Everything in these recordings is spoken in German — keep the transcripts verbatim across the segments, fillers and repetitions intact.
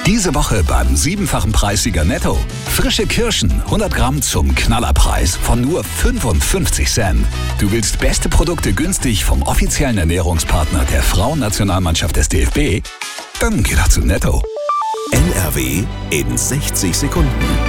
Diese Woche beim siebenfachen Preissieger Netto. Frische Kirschen, hundert Gramm zum Knallerpreis von nur fünfundfünfzig Cent. Du willst beste Produkte günstig vom offiziellen Ernährungspartner der Frauennationalmannschaft des D F B? Dann geh doch zu Netto. N R W in sechzig Sekunden.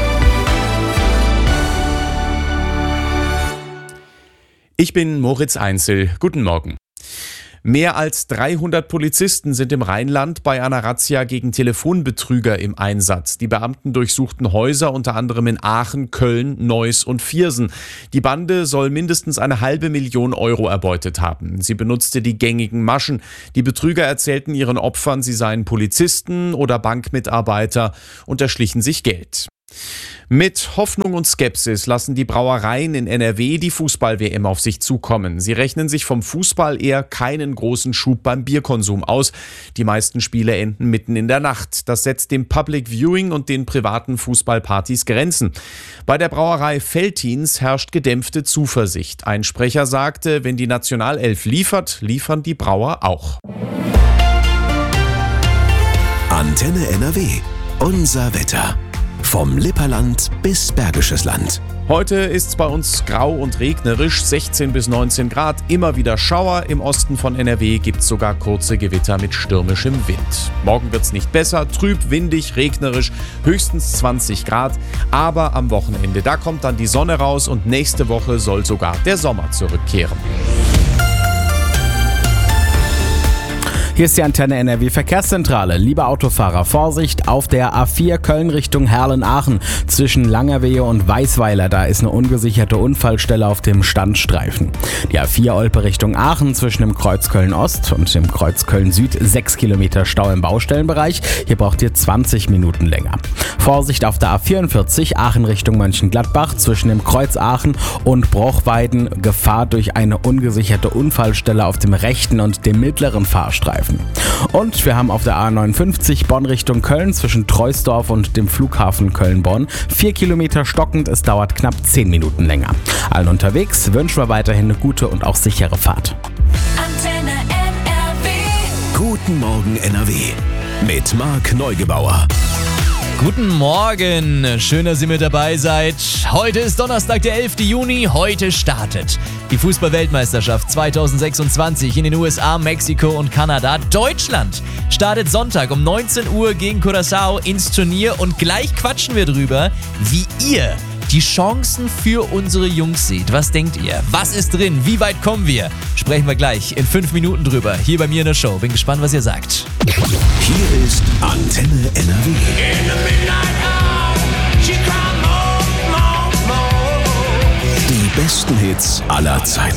Ich bin Moritz Einzel. Guten Morgen. Mehr als dreihundert Polizisten sind im Rheinland bei einer Razzia gegen Telefonbetrüger im Einsatz. Die Beamten durchsuchten Häuser unter anderem in Aachen, Köln, Neuss und Viersen. Die Bande soll mindestens eine halbe Million Euro erbeutet haben. Sie benutzte die gängigen Maschen. Die Betrüger erzählten ihren Opfern, sie seien Polizisten oder Bankmitarbeiter und erschlichen sich Geld. Mit Hoffnung und Skepsis lassen die Brauereien in N R W die Fußball-W M auf sich zukommen. Sie rechnen sich vom Fußball eher keinen großen Schub beim Bierkonsum aus. Die meisten Spiele enden mitten in der Nacht. Das setzt dem Public Viewing und den privaten Fußballpartys Grenzen. Bei der Brauerei Veltins herrscht gedämpfte Zuversicht. Ein Sprecher sagte, wenn die Nationalelf liefert, liefern die Brauer auch. Antenne N R W. Unser Wetter. Vom Lipperland bis Bergisches Land. Heute ist es bei uns grau und regnerisch, sechzehn bis neunzehn Grad, immer wieder Schauer. Im Osten von N R W gibt es sogar kurze Gewitter mit stürmischem Wind. Morgen wird es nicht besser, trüb, windig, regnerisch, höchstens zwanzig Grad. Aber am Wochenende, da kommt dann die Sonne raus und nächste Woche soll sogar der Sommer zurückkehren. Hier ist die Antenne N R W Verkehrszentrale. Liebe Autofahrer, Vorsicht auf der A vier Köln Richtung Herlen-Aachen. Zwischen Langerwehe und Weißweiler, da ist eine ungesicherte Unfallstelle auf dem Standstreifen. Die A vier Olpe Richtung Aachen zwischen dem Kreuz Köln-Ost und dem Kreuz Köln-Süd. sechs Kilometer Stau im Baustellenbereich. Hier braucht ihr zwanzig Minuten länger. Vorsicht auf der A vierundvierzig Aachen Richtung Mönchengladbach zwischen dem Kreuz Aachen und Brochweiden. Gefahr durch eine ungesicherte Unfallstelle auf dem rechten und dem mittleren Fahrstreifen. Und wir haben auf der A neunundfünfzig Bonn Richtung Köln zwischen Treusdorf und dem Flughafen Köln-Bonn vier Kilometer stockend, es dauert knapp zehn Minuten länger. Allen unterwegs wünschen wir weiterhin eine gute und auch sichere Fahrt. Antenne N R W. Guten Morgen N R W mit Marc Neugebauer. Guten Morgen, schön, dass ihr mit dabei seid. Heute ist Donnerstag, der elfter Juni. Heute startet die Fußball-Weltmeisterschaft zwanzig sechsundzwanzig in den U S A, Mexiko und Kanada. Deutschland startet Sonntag um neunzehn Uhr gegen Curaçao ins Turnier und gleich quatschen wir drüber, wie ihr die Chancen für unsere Jungs seht. Was denkt ihr? Was ist drin? Wie weit kommen wir? Sprechen wir gleich in fünf Minuten drüber, hier bei mir in der Show. Bin gespannt, was ihr sagt. Hier ist Antenne N R W. Die besten Hits aller Zeiten.